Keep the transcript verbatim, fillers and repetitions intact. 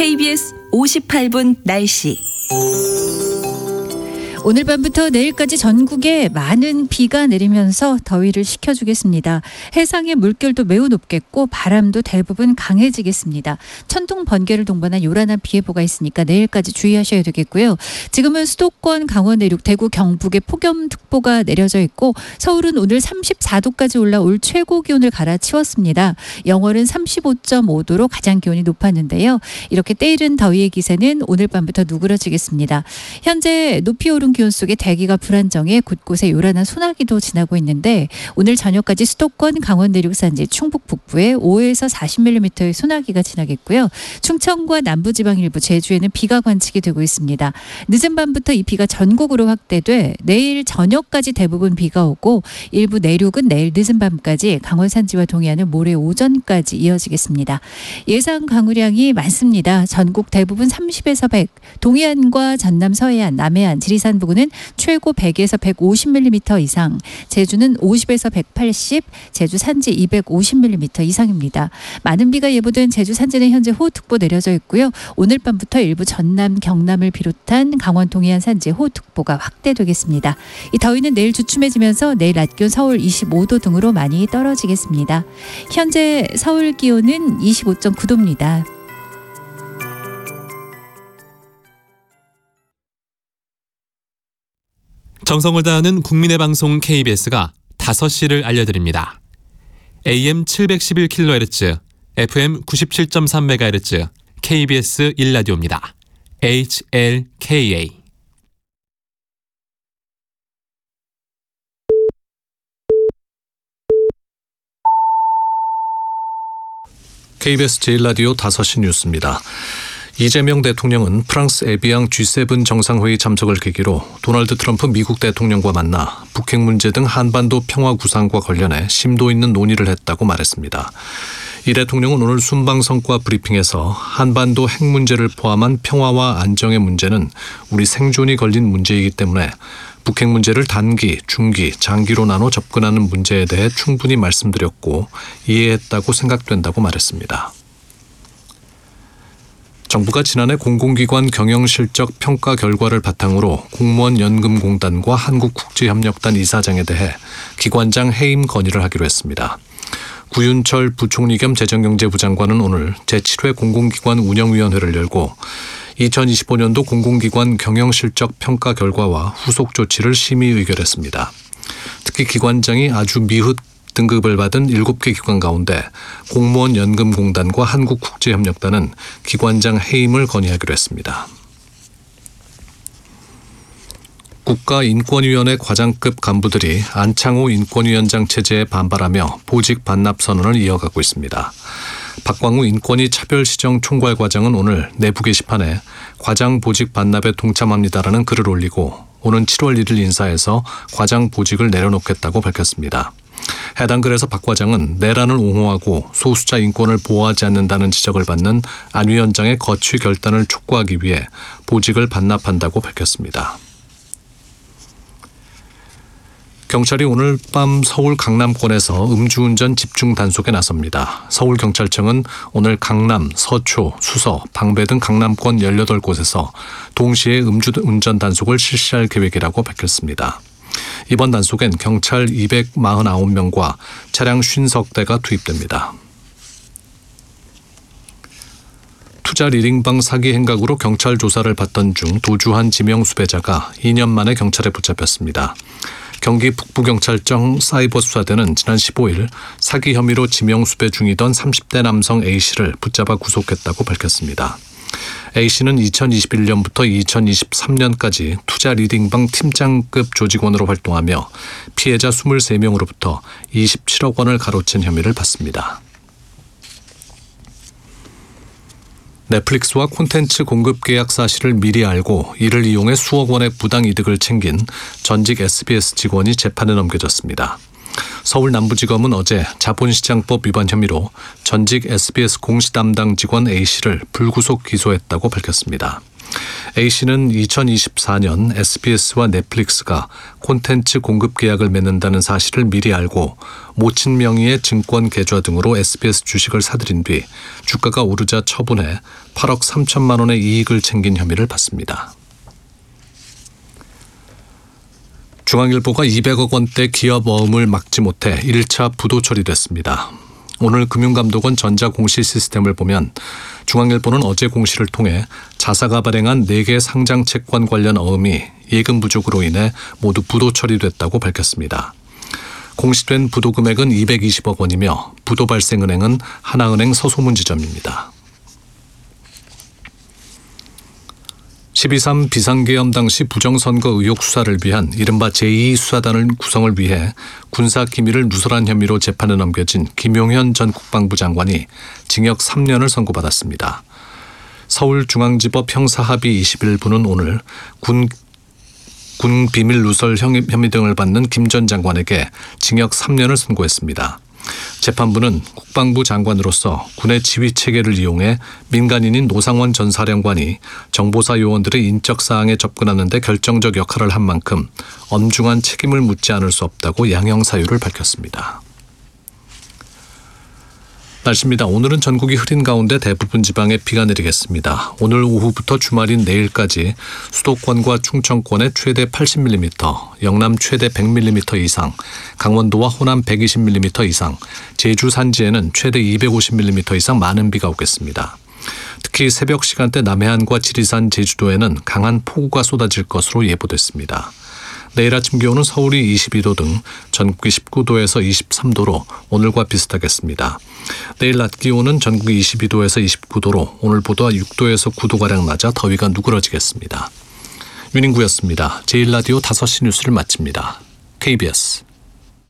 케이비에스 오십팔 분 날씨. 오늘 밤부터 내일까지 전국에 많은 비가 내리면서 더위를 식혀주겠습니다. 해상의 물결도 매우 높겠고 바람도 대부분 강해지겠습니다. 천둥, 번개를 동반한 요란한 비 예보가 있으니까 내일까지 주의하셔야 되겠고요. 지금은 수도권, 강원 내륙, 대구, 경북에 폭염특보가 내려져 있고 서울은 오늘 삼십사 도까지 올라올 최고 기온을 갈아치웠습니다. 영월은 삼십오 점 오 도로 가장 기온이 높았는데요. 이렇게 때이른 더위의 기세는 오늘 밤부터 누그러지겠습니다. 현재 높이 오른 기온 속에 대기가 불안정해 곳곳에 요란한 소나기도 지나고 있는데 오늘 저녁까지 수도권, 강원 내륙 산지, 충북 북부에 오에서 사십 밀리미터의 소나기가 지나겠고요. 충청과 남부지방 일부, 제주에는 비가 관측이 되고 있습니다. 늦은 밤부터 이 비가 전국으로 확대돼 내일 저녁까지 대부분 비가 오고 일부 내륙은 내일 늦은 밤까지, 강원 산지와 동해안은 모레 오전까지 이어지겠습니다. 예상 강우량이 많습니다. 전국 대부분 삼십에서 백, 동해안과 전남 서해안, 남해안, 지리산 부근은 최고 백에서 백오십 밀리미터 이상, 제주는 오십에서 백팔십, 제주 산지 이백오십 밀리미터 이상입니다. 많은 비가 예보된 제주 산지는 현재 호우특보 내려져 있고요. 오늘 밤부터 일부 전남, 경남을 비롯한 강원 동해안 산지 호우특보가 확대되겠습니다. 이 더위는 내일 주춤해지면서 내일 낮 기온 서울 이십오 도 등으로 많이 떨어지겠습니다. 현재 서울 기온은 이십오 점 구 도입니다. 정성을 다하는 국민의 방송 케이비에스가 다섯 시를 알려드립니다. 에이엠 칠백십일 킬로헤르츠, 에프엠 구십칠 점 삼 메가헤르츠, 케이비에스 일 라디오입니다. 에이치엘케이에이. 케이비에스 제일 라디오 다섯 시 뉴스입니다. 이재명 대통령은 프랑스 에비앙 지 세븐 정상회의 참석을 계기로 도널드 트럼프 미국 대통령과 만나 북핵 문제 등 한반도 평화 구상과 관련해 심도 있는 논의를 했다고 말했습니다. 이 대통령은 오늘 순방성과 브리핑에서 한반도 핵 문제를 포함한 평화와 안정의 문제는 우리 생존이 걸린 문제이기 때문에 북핵 문제를 단기, 중기, 장기로 나눠 접근하는 문제에 대해 충분히 말씀드렸고 이해했다고 생각된다고 말했습니다. 정부가 지난해 공공기관 경영실적 평가 결과를 바탕으로 공무원연금공단과 한국국제협력단 이사장에 대해 기관장 해임 건의를 하기로 했습니다. 구윤철 부총리 겸 재정경제부 장관은 오늘 제칠 회 공공기관 운영위원회를 열고 이천이십오 년도 공공기관 경영실적 평가 결과와 후속 조치를 심의 의결했습니다. 특히 기관장이 아주 미흡 등급을 받은 일곱 개 기관 가운데 공무원연금공단과 한국국제협력단은 기관장 해임을 건의하기로 했습니다. 국가인권위원회 과장급 간부들이 안창호 인권위원장 체제에 반발하며 보직 반납 선언을 이어가고 있습니다. 박광우 인권위 차별시정 총괄과장은 오늘 내부 게시판에 과장 보직 반납에 동참합니다라는 글을 올리고 오는 칠월 일일 인사에서 과장 보직을 내려놓겠다고 밝혔습니다. 해당 글에서 박 과장은 내란을 옹호하고 소수자 인권을 보호하지 않는다는 지적을 받는 안 위원장의 거취 결단을 촉구하기 위해 보직을 반납한다고 밝혔습니다. 경찰이 오늘 밤 서울 강남권에서 음주운전 집중 단속에 나섭니다. 서울경찰청은 오늘 강남, 서초, 수서, 방배 등 강남권 열여덟 곳에서 동시에 음주운전 단속을 실시할 계획이라고 밝혔습니다. 이번 단속엔 경찰 이백사십구 명과 차량 오십 대가 투입됩니다. 투자 리딩방 사기 행각으로 경찰 조사를 받던 중 도주한 지명 수배자가 이 년 만에 경찰에 붙잡혔습니다. 경기 북부경찰청 사이버수사대는 지난 십오일 사기 혐의로 지명 수배 중이던 삼십 대 남성 A씨를 붙잡아 구속했다고 밝혔습니다. A씨는 이천이십일 년부터 이천이십삼 년까지 투자 리딩방 팀장급 조직원으로 활동하며 피해자 이십삼 명으로부터 이십칠억 원을 가로챈 혐의를 받습니다. 넷플릭스와 콘텐츠 공급 계약 사실을 미리 알고 이를 이용해 수억 원의 부당 이득을 챙긴 전직 에스비에스 직원이 재판에 넘겨졌습니다. 서울 남부지검은 어제 자본시장법 위반 혐의로 전직 에스비에스 공시 담당 직원 A씨를 불구속 기소했다고 밝혔습니다. A씨는 이천이십사 년 에스비에스와 넷플릭스가 콘텐츠 공급 계약을 맺는다는 사실을 미리 알고 모친 명의의 증권 계좌 등으로 에스비에스 주식을 사들인 뒤 주가가 오르자 처분해 팔억 삼천만 원의 이익을 챙긴 혐의를 받습니다. 중앙일보가 이백억 원대 기업 어음을 막지 못해 일 차 부도 처리됐습니다. 오늘 금융감독원 전자공시 시스템을 보면 중앙일보는 어제 공시를 통해 자사가 발행한 네 개 상장 채권 관련 어음이 예금 부족으로 인해 모두 부도 처리됐다고 밝혔습니다. 공시된 부도 금액은 이백이십억 원이며 부도 발생 은행은 하나은행 서소문지점입니다. 십이 삼 비상계엄 당시 부정선거 의혹 수사를 위한 이른바 제이 수사단을 구성을 위해 군사기밀을 누설한 혐의로 재판에 넘겨진 김용현 전 국방부 장관이 징역 삼 년을 선고받았습니다. 서울중앙지법 형사합의 이십일 부는 오늘 군, 군 비밀 누설 혐의 등을 받는 김 전 장관에게 징역 삼 년을 선고했습니다. 재판부는 국방부 장관으로서 군의 지휘체계를 이용해 민간인인 노상원 전 사령관이 정보사 요원들의 인적 사항에 접근하는 데 결정적 역할을 한 만큼 엄중한 책임을 묻지 않을 수 없다고 양형 사유를 밝혔습니다. 날씨입니다. 오늘은 전국이 흐린 가운데 대부분 지방에 비가 내리겠습니다. 오늘 오후부터 주말인 내일까지 수도권과 충청권에 최대 팔십 밀리미터, 영남 최대 백 밀리미터 이상, 강원도와 호남 백이십 밀리미터 이상, 제주 산지에는 최대 이백오십 밀리미터 이상 많은 비가 오겠습니다. 특히 새벽 시간대 남해안과 지리산, 제주도에는 강한 폭우가 쏟아질 것으로 예보됐습니다. 내일 아침 기온은 서울이 이십이 도 등 전국이 십구 도에서 이십삼 도로 오늘과 비슷하겠습니다. 내일 낮 기온은 전국이 이십이 도에서 이십구 도로 오늘보다 육 도에서 구 도가량 낮아 더위가 누그러지겠습니다. 윤인구였습니다. 제일 라디오 다섯 시 뉴스를 마칩니다. 케이비에스